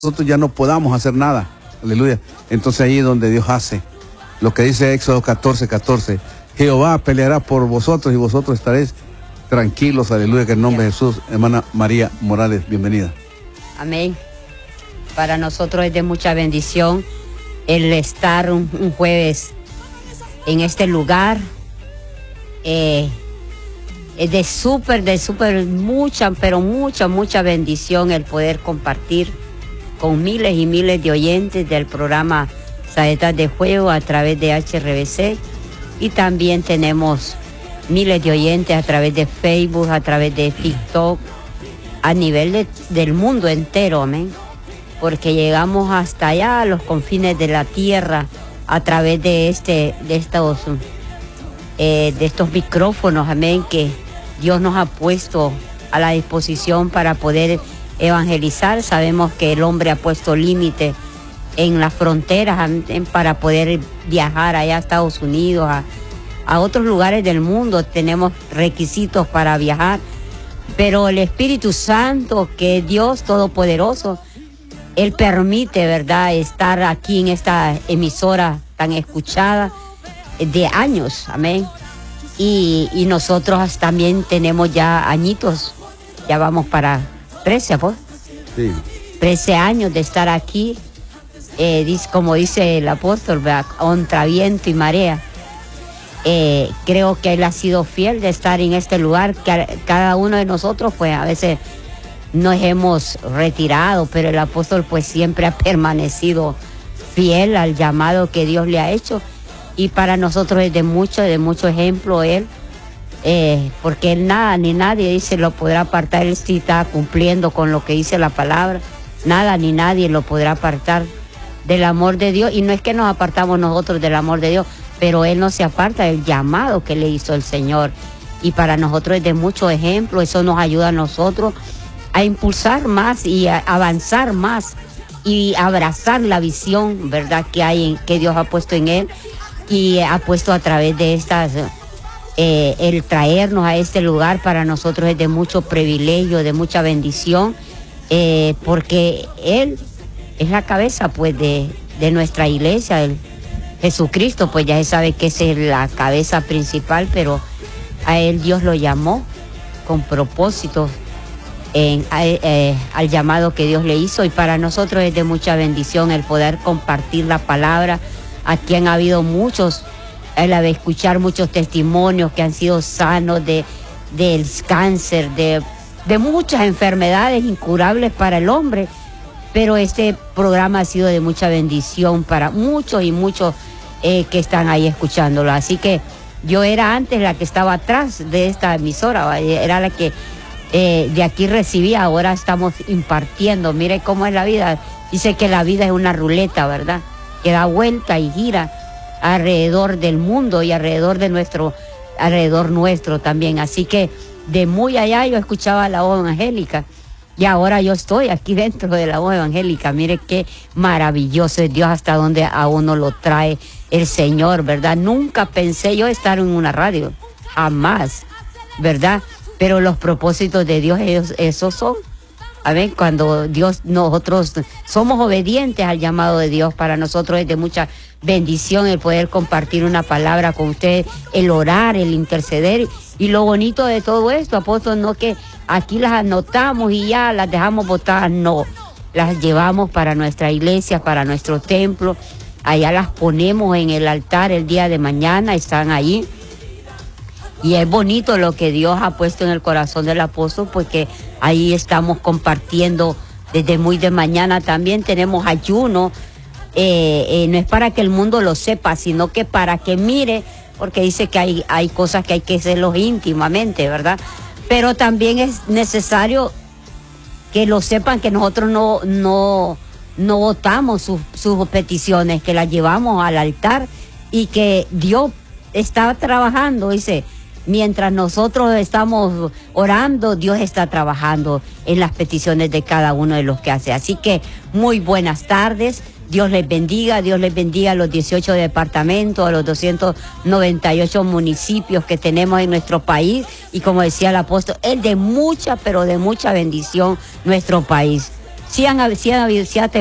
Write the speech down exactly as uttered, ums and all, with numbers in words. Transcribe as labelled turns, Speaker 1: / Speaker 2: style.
Speaker 1: nosotros ya no podamos hacer nada, aleluya. Entonces ahí es donde Dios hace lo que dice Éxodo catorce, catorce. Jehová peleará por vosotros y vosotros estaréis tranquilos, aleluya, que en el nombre de Jesús. Hermana María Morales, bienvenida.
Speaker 2: Amén. Para nosotros es de mucha bendición el estar un, un jueves en este lugar. Eh, es de súper, de súper, mucha, pero mucha, mucha bendición el poder compartir con miles y miles de oyentes del programa Saetas de Fuego a través de H R B C, y también tenemos miles de oyentes a través de Facebook, a través de TikTok, a nivel de, del mundo entero, amén, porque llegamos hasta allá a los confines de la tierra a través de este, de estos, eh, de estos micrófonos, amén, que Dios nos ha puesto a la disposición para poder evangelizar. Sabemos que el hombre ha puesto límite en las fronteras para poder viajar allá a Estados Unidos, a, a otros lugares del mundo. Tenemos requisitos para viajar, pero el Espíritu Santo, que es Dios Todopoderoso, Él permite, ¿verdad?, estar aquí en esta emisora tan escuchada de años, amén. Y, y nosotros también tenemos ya añitos, ya vamos para trece, pues.
Speaker 1: Sí.
Speaker 2: trece años de estar aquí, eh, dice, como dice el apóstol, ¿verdad?, contra viento y marea. Eh, creo que Él ha sido fiel de estar en este lugar, que cada uno de nosotros, pues a veces nos hemos retirado, pero el apóstol pues siempre ha permanecido fiel al llamado que Dios le ha hecho, y para nosotros es de mucho, de mucho ejemplo Él, eh, porque Él nada ni nadie dice lo podrá apartar. Él sí está cumpliendo con lo que dice la palabra, nada ni nadie lo podrá apartar del amor de Dios, y no es que nos apartamos nosotros del amor de Dios, pero Él no se aparta del llamado que le hizo el Señor, y para nosotros es de mucho ejemplo. Eso nos ayuda a nosotros a impulsar más y a avanzar más y abrazar la visión, ¿verdad?, que hay en, que Dios ha puesto en Él, y ha puesto a través de estas, eh, el traernos a este lugar para nosotros es de mucho privilegio, de mucha bendición, eh, porque Él es la cabeza pues de, de nuestra iglesia. El Jesucristo pues ya se sabe que esa es la cabeza principal, pero a Él Dios lo llamó con propósito en, a, eh, al llamado que Dios le hizo, y para nosotros es de mucha bendición el poder compartir la palabra. Aquí han habido muchos, el de escuchar muchos testimonios que han sido sanos de del cáncer, de, de muchas enfermedades incurables para el hombre, pero este programa ha sido de mucha bendición para muchos y muchos eh, que están ahí escuchándolo. Así que yo era antes la que estaba atrás de esta emisora, era la que eh, de aquí recibía, ahora estamos impartiendo. Mire cómo es la vida. Dice que la vida es una ruleta, ¿verdad?, que da vuelta y gira alrededor del mundo y alrededor de nuestro, alrededor nuestro también. Así que de muy allá yo escuchaba la voz evangélica, y ahora yo estoy aquí dentro de la voz evangélica. Mire qué maravilloso es Dios, hasta donde a uno lo trae el Señor, ¿verdad? Nunca pensé yo estar en una radio, jamás, ¿verdad? Pero los propósitos de Dios, esos, esos son. A ver, cuando Dios, nosotros somos obedientes al llamado de Dios, para nosotros es de mucha bendición el poder compartir una palabra con ustedes, el orar, el interceder. Y lo bonito de todo esto, apóstol, no que aquí las anotamos y ya las dejamos botadas, no. Las llevamos para nuestra iglesia, para nuestro templo. Allá las ponemos en el altar el día de mañana, están ahí. Y es bonito lo que Dios ha puesto en el corazón del apóstol, porque ahí estamos compartiendo desde muy de mañana. También tenemos ayuno, eh, eh, no es para que el mundo lo sepa, sino que para que mire, porque dice que hay, hay cosas que hay que hacerlos íntimamente, ¿verdad? Pero también es necesario que lo sepan, que nosotros no, no, no votamos sus, sus peticiones, que las llevamos al altar, y que Dios está trabajando, dice. Mientras nosotros estamos orando, Dios está trabajando en las peticiones de cada uno de los que hace. Así que muy buenas tardes, Dios les bendiga, Dios les bendiga a los dieciocho departamentos, a los doscientos noventa y ocho municipios que tenemos en nuestro país, y como decía el apóstol, es de mucha, pero de mucha bendición nuestro país. Sí han, sí han habido, sí ha